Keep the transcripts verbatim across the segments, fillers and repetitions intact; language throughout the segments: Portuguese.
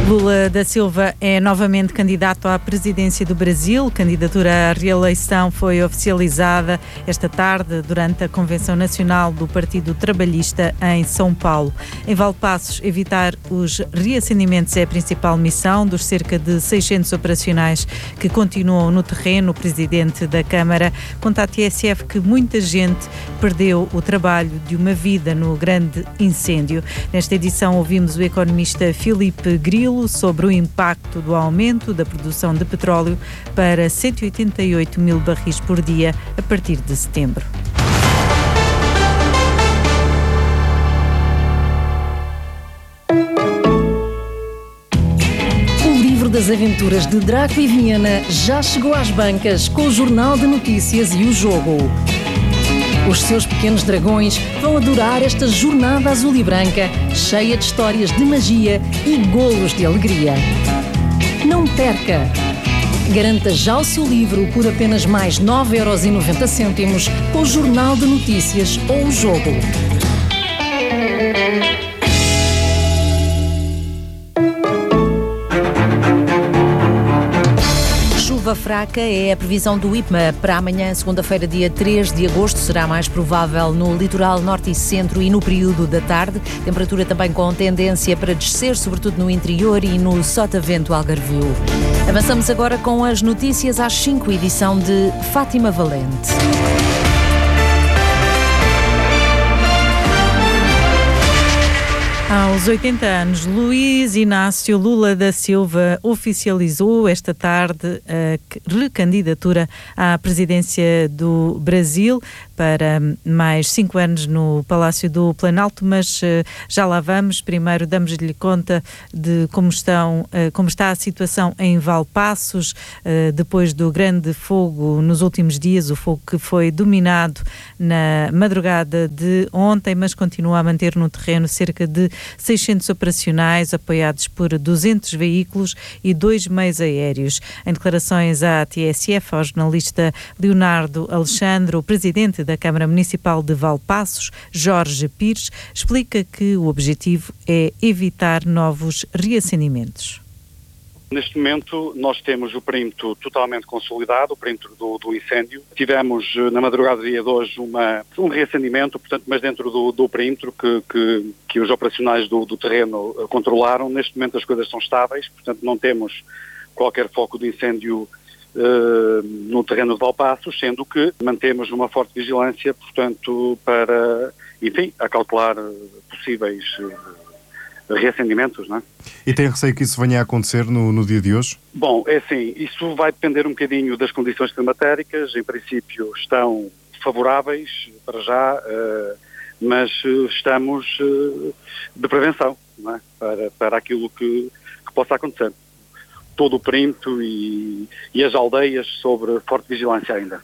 Lula da Silva é novamente candidato à presidência do Brasil. Candidatura à reeleição foi oficializada esta tarde durante a Convenção Nacional do Partido Trabalhista em São Paulo. Em Valpassos, evitar os reacendimentos é a principal missão dos cerca de seiscentos operacionais que continuam no terreno. O presidente da Câmara conta à T S F que muita gente perdeu o trabalho de uma vida no grande incêndio. Nesta edição ouvimos o economista Filipe Grilo sobre o impacto do aumento da produção de petróleo para cento e oitenta e oito mil barris por dia a partir de setembro. O livro das aventuras de Draco e Viena já chegou às bancas com o Jornal de Notícias e o Jogo. Os seus pequenos dragões vão adorar esta jornada azul e branca, cheia de histórias de magia e golos de alegria. Não perca! Garanta já o seu livro por apenas mais nove euros e noventa cêntimos com o Jornal de Notícias ou o Jogo. Chuva fraca é a previsão do I P M A para amanhã, segunda-feira, dia três de agosto. Será mais provável no litoral norte e centro e no período da tarde. Temperatura também com tendência para descer, sobretudo no interior e no Sotavento Algarvio. Avançamos agora com as notícias às cinco, edição de Fátima Valente. Aos oitenta anos, Luiz Inácio Lula da Silva oficializou esta tarde a recandidatura à presidência do Brasil para mais cinco anos no Palácio do Planalto, mas já lá vamos. Primeiro damos-lhe conta de como, estão, como está a situação em Valpassos, depois do grande fogo nos últimos dias, o fogo que foi dominado na madrugada de ontem, mas continua a manter no terreno cerca de seiscentos operacionais, apoiados por duzentos veículos e dois meios aéreos. Em declarações à T S F, ao jornalista Leonardo Alexandre, o presidente da Câmara Municipal de Valpassos, Jorge Pires, explica que o objetivo é evitar novos reacendimentos. Neste momento nós temos o perímetro totalmente consolidado, o perímetro do, do incêndio. Tivemos na madrugada do dia de hoje uma, um reacendimento, portanto, mas dentro do, do perímetro que, que, que os operacionais do, do terreno controlaram. Neste momento as coisas são estáveis, portanto não temos qualquer foco de incêndio uh, no terreno de Valpassos, sendo que mantemos uma forte vigilância, portanto, para, enfim, acautelar possíveis uh, reacendimentos, não é? E tem receio que isso venha a acontecer no, no dia de hoje? Bom, é assim, isso vai depender um bocadinho das condições climatéricas. Em princípio estão favoráveis para já, uh, mas uh, estamos uh, de prevenção, não é? para, para aquilo que, que possa acontecer. Todo o perímetro e, e as aldeias sobre forte vigilância ainda.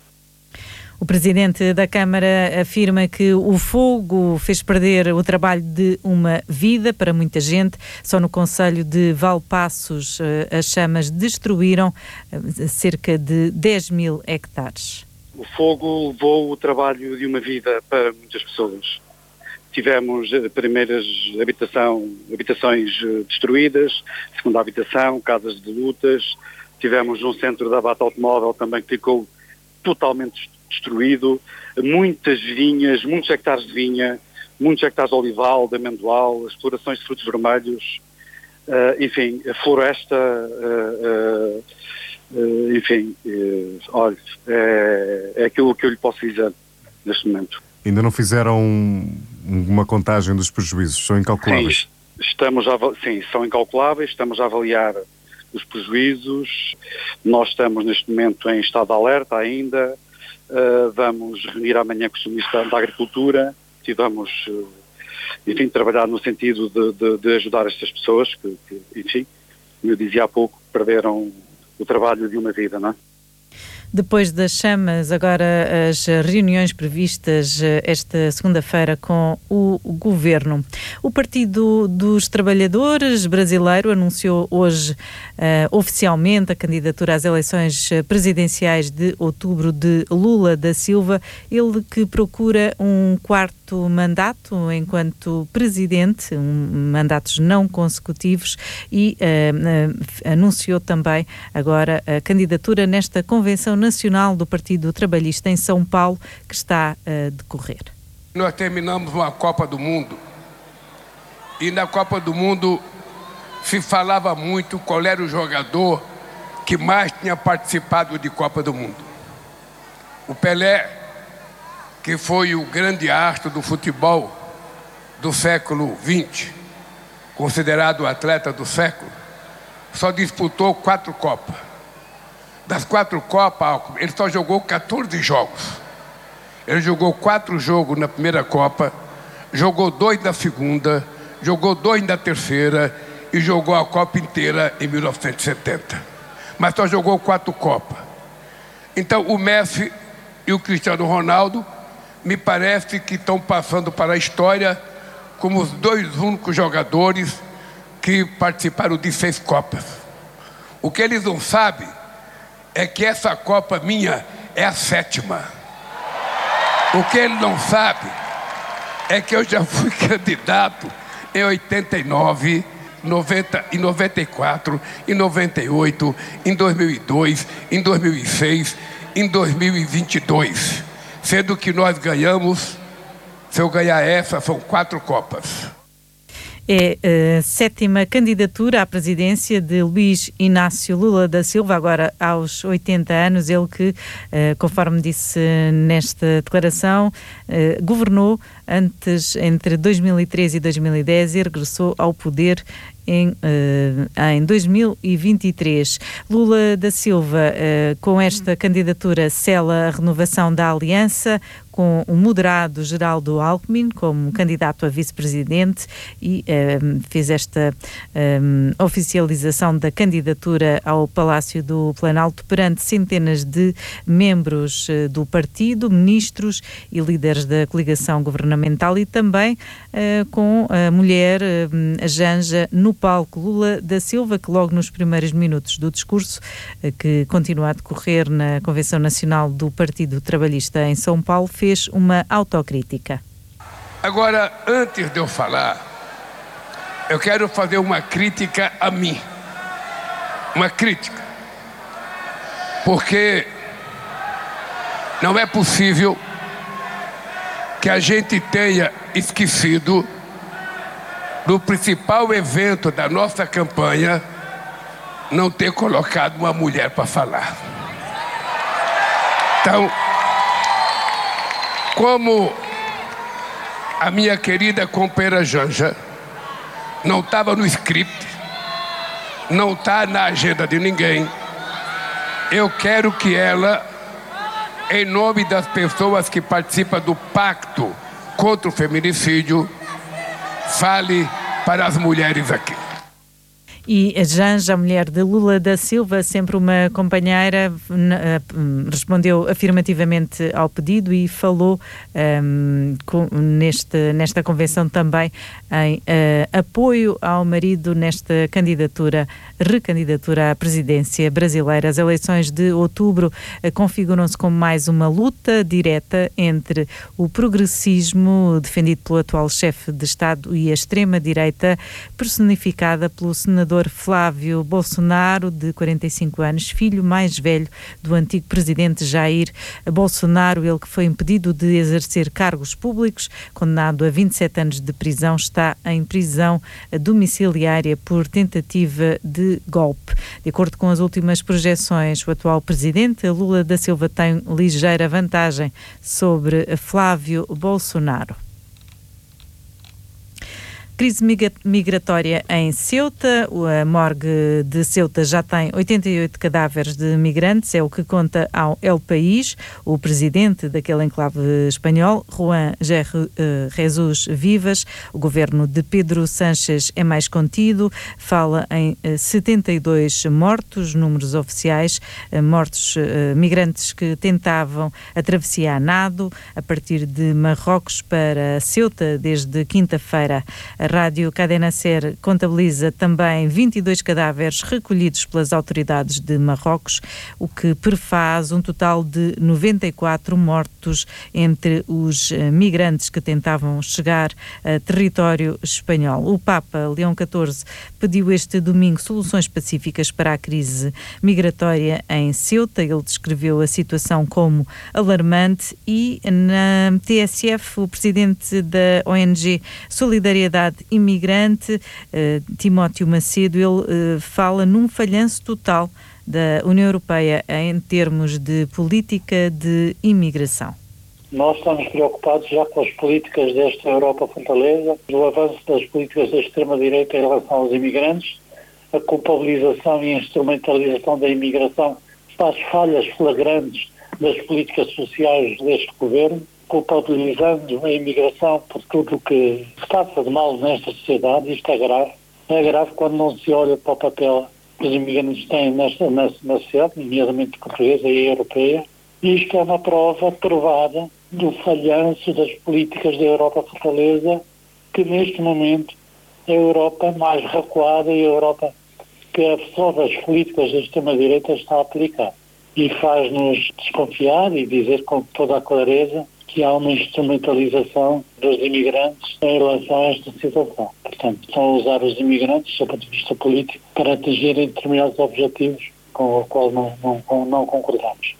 O presidente da Câmara afirma que o fogo fez perder o trabalho de uma vida para muita gente. Só no concelho de Valpassos as chamas destruíram cerca de dez mil hectares. O fogo levou o trabalho de uma vida para muitas pessoas. Tivemos primeiras habitação, habitações destruídas, segunda habitação, casas de lutas. Tivemos um centro de abate automóvel também que ficou totalmente destruído. destruído, muitas vinhas, muitos hectares de vinha, muitos hectares de olival, de amendoal, explorações de frutos vermelhos, uh, enfim, a floresta, uh, uh, uh, enfim, uh, olha, é, é aquilo que eu lhe posso dizer neste momento. Ainda não fizeram uma contagem dos prejuízos? São incalculáveis? Sim, estamos a, sim, são incalculáveis, estamos a avaliar os prejuízos, nós estamos neste momento em estado de alerta ainda. Uh, vamos reunir amanhã com o Ministro da Agricultura e vamos, uh, enfim, trabalhar no sentido de, de, de ajudar estas pessoas que, que, enfim, como eu dizia há pouco, perderam o trabalho de uma vida, não é? Depois das chamas, agora as reuniões previstas esta segunda-feira com o Governo. O Partido dos Trabalhadores brasileiro anunciou hoje uh, oficialmente a candidatura às eleições presidenciais de outubro de Lula da Silva, ele que procura um quarto mandato enquanto presidente, um, mandatos não consecutivos, e uh, uh, anunciou também agora a candidatura nesta convenção nacional do Partido Trabalhista em São Paulo, que está a decorrer. Nós terminamos uma Copa do Mundo e na Copa do Mundo se falava muito qual era o jogador que mais tinha participado de Copa do Mundo. O Pelé, que foi o grande astro do futebol do século vinte, considerado o atleta do século, só disputou quatro Copas. Das quatro Copas, ele só jogou quatorze jogos. Ele jogou quatro jogos na primeira Copa, jogou dois na segunda, jogou dois na terceira e jogou a Copa inteira em mil novecentos e setenta. Mas só jogou quatro Copas. Então o Messi e o Cristiano Ronaldo me parece que estão passando para a história como os dois únicos jogadores que participaram de seis Copas. O que eles não sabem é que essa Copa minha é a sétima. O que ele não sabe é que eu já fui candidato em oitenta e nove, noventa, em noventa e quatro, em noventa e oito, em dois mil e dois, em dois mil e seis, em dois mil e vinte e dois. Sendo que nós ganhamos, se eu ganhar essa, são quatro Copas. É a sétima candidatura à presidência de Luiz Inácio Lula da Silva, agora aos oitenta anos, ele que, conforme disse nesta declaração, governou antes, entre dois mil e três e dois mil e dez, e regressou ao poder em, em dois mil e vinte e três. Lula da Silva, com esta candidatura, sela a renovação da aliança com o moderado Geraldo Alckmin como candidato a vice-presidente e um, fez esta um, oficialização da candidatura ao Palácio do Planalto perante centenas de membros uh, do partido, ministros e líderes da coligação governamental, e também uh, com a mulher, uh, a Janja, no palco. Lula da Silva, que logo nos primeiros minutos do discurso, uh, que continua a decorrer na Convenção Nacional do Partido Trabalhista em São Paulo, fez uma autocrítica. Agora, antes de eu falar, eu quero fazer uma crítica a mim. Uma crítica. Porque não é possível que a gente tenha esquecido do principal evento da nossa campanha, não ter colocado uma mulher para falar. Então, como a minha querida companheira Janja não estava no script, não está na agenda de ninguém, eu quero que ela, em nome das pessoas que participam do Pacto contra o Feminicídio, fale para as mulheres aqui. E a Janja, a mulher de Lula da Silva, sempre uma companheira, respondeu afirmativamente ao pedido e falou um, com, neste, nesta convenção também em uh, apoio ao marido nesta candidatura, recandidatura à presidência brasileira. As eleições de outubro uh, configuram-se como mais uma luta direta entre o progressismo defendido pelo atual chefe de Estado e a extrema-direita, personificada pelo senador Flávio Bolsonaro, de quarenta e cinco anos, filho mais velho do antigo presidente Jair Bolsonaro. Ele que foi impedido de exercer cargos públicos, condenado a vinte e sete anos de prisão, está em prisão domiciliária por tentativa de golpe. De acordo com as últimas projeções, o atual presidente Lula da Silva tem ligeira vantagem sobre Flávio Bolsonaro. Crise migratória em Ceuta. A morgue de Ceuta já tem oitenta e oito cadáveres de migrantes, é o que conta ao El País. O presidente daquele enclave espanhol, Juan Jesus Vivas. O governo de Pedro Sánchez é mais contido, fala em setenta e dois mortos, números oficiais, mortos migrantes que tentavam a travessia a nado a partir de Marrocos para Ceuta desde quinta-feira. A rádio Cadena Ser contabiliza também vinte e dois cadáveres recolhidos pelas autoridades de Marrocos, o que prefaz um total de noventa e quatro mortos entre os migrantes que tentavam chegar a território espanhol. O Papa Leão catorze pediu este domingo soluções pacíficas para a crise migratória em Ceuta. Ele descreveu a situação como alarmante e na T S F o presidente da O N G Solidariedade Imigrante, eh, Timóteo Macedo, ele eh, fala num falhanço total da União Europeia em termos de política de imigração. Nós estamos preocupados já com as políticas desta Europa fortaleza, do avanço das políticas da extrema-direita em relação aos imigrantes, a culpabilização e instrumentalização da imigração para as falhas flagrantes das políticas sociais deste governo, culpabilizando a imigração por tudo o que se passa de mal nesta sociedade. Isto é grave. É grave quando não se olha para o papel que os imigrantes têm nesta, nesta, na sociedade, nomeadamente portuguesa e europeia. E isto é uma prova provada do falhanço das políticas da Europa fortaleza, que neste momento é a Europa mais recuada e a Europa que absorve as políticas da extrema-direita está a aplicar. E faz-nos desconfiar e dizer com toda a clareza que há uma instrumentalização dos imigrantes em relação a esta situação. Portanto, estão a usar os imigrantes, do ponto de vista político, para atingirem determinados objetivos com os quais não, não, não concordamos.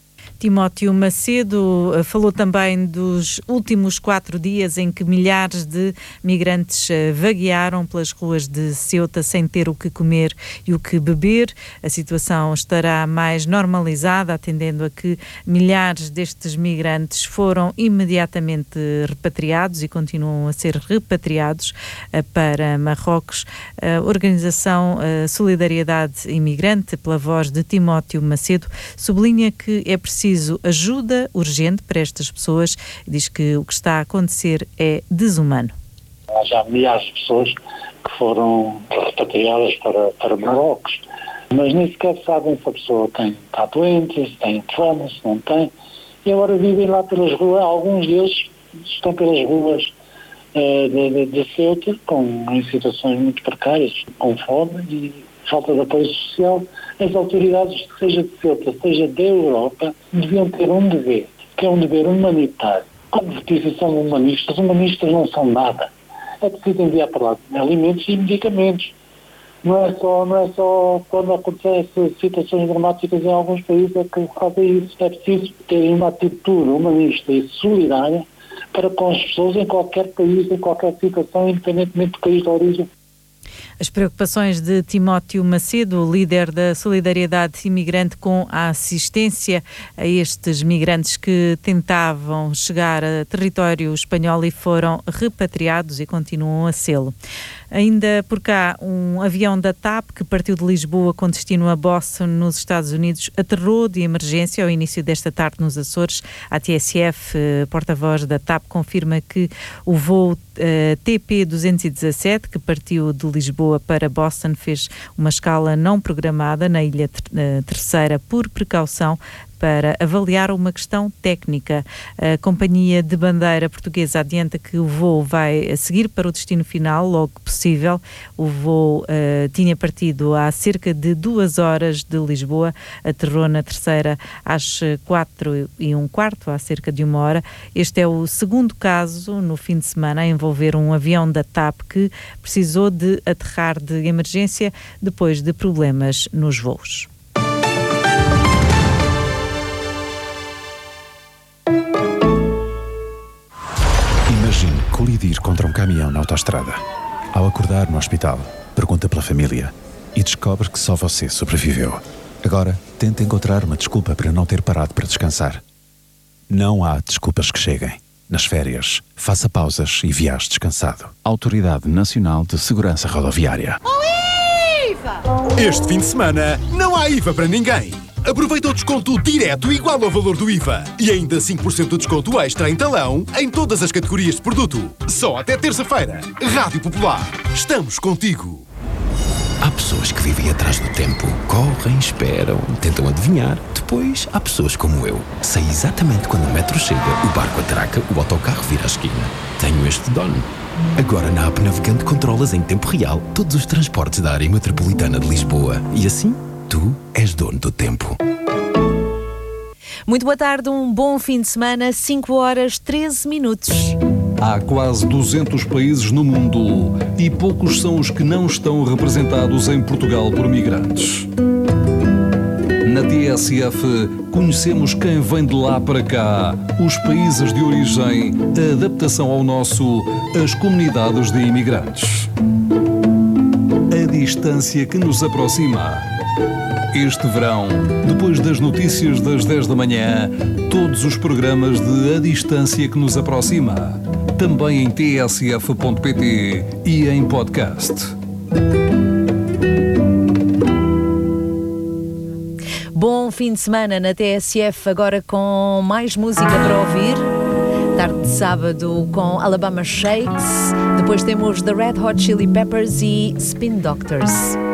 Timóteo Macedo falou também dos últimos quatro dias em que milhares de migrantes vaguearam pelas ruas de Ceuta sem ter o que comer e o que beber. A situação estará mais normalizada, atendendo a que milhares destes migrantes foram imediatamente repatriados e continuam a ser repatriados para Marrocos. A organização Solidariedade Imigrante, pela voz de Timóteo Macedo, sublinha que é preciso ajuda urgente para estas pessoas e diz que o que está a acontecer é desumano. Há já milhares de pessoas que foram repatriadas para, para Marrocos, mas nem sequer sabem se a pessoa tem, está doente, se tem fome, se não tem, e agora vivem lá pelas ruas. Alguns deles estão pelas ruas uh, de, de, de Ceuta, com, em situações muito precárias, com fome e falta de apoio social. As autoridades, seja de Ceuta, seja da Europa, deviam ter um dever, que é um dever humanitário. Como são humanistas, humanistas não são nada. É preciso enviar para lá alimentos e medicamentos. Não é só, não é só quando acontecem situações dramáticas em alguns países é que fazem isso. É preciso ter uma atitude humanista e solidária para com as pessoas em qualquer país, em qualquer situação, independentemente do país de origem. As preocupações de Timóteo Macedo, líder da Solidariedade Imigrante, com a assistência a estes migrantes que tentavam chegar a território espanhol e foram repatriados e continuam a sê-lo. Ainda por cá, um avião da TAP que partiu de Lisboa com destino a Boston, nos Estados Unidos, aterrou de emergência ao início desta tarde nos Açores. A T S F, porta-voz da TAP, confirma que o voo uh, T P duzentos e dezassete, que partiu de Lisboa para Boston, fez uma escala não programada na Ilha Terceira por precaução, para avaliar uma questão técnica. A Companhia de Bandeira Portuguesa adianta que o voo vai seguir para o destino final logo que possível. O voo uh, tinha partido há cerca de duas horas de Lisboa, aterrou na Terceira às quatro e um quarto, há cerca de uma hora. Este é o segundo caso no fim de semana a envolver um avião da TAP que precisou de aterrar de emergência depois de problemas nos voos. Imagine colidir contra um caminhão na autoestrada. Ao acordar no hospital, pergunta pela família e descobre que só você sobreviveu. Agora, tenta encontrar uma desculpa para não ter parado para descansar. Não há desculpas que cheguem. Nas férias, faça pausas e viaje descansado. Autoridade Nacional de Segurança Rodoviária. Oh, I V A! Este fim de semana não há I V A para ninguém. Aproveita o desconto direto igual ao valor do I V A. E ainda cinco por cento de desconto extra em talão em todas as categorias de produto. Só até terça-feira. Rádio Popular. Estamos contigo. Há pessoas que vivem atrás do tempo. Correm, esperam, tentam adivinhar. Depois, há pessoas como eu. Sei exatamente quando o metro chega, o barco atraca, o autocarro vira a esquina. Tenho este dono. Agora na app Navegante controlas em tempo real todos os transportes da área metropolitana de Lisboa. E assim, tu és dono do tempo. Muito boa tarde, um bom fim de semana, cinco horas, treze minutos. Há quase duzentos países no mundo e poucos são os que não estão representados em Portugal por migrantes. Na T S F, conhecemos quem vem de lá para cá, os países de origem, a adaptação ao nosso, as comunidades de imigrantes. A distância que nos aproxima. Este verão, depois das notícias das dez da manhã, todos os programas de A Distância que nos aproxima. Também em t s f ponto p t e em podcast. Bom fim de semana na T S F, agora com mais música para ouvir. Tarde de sábado com Alabama Shakes. Depois temos The Red Hot Chili Peppers e Spin Doctors.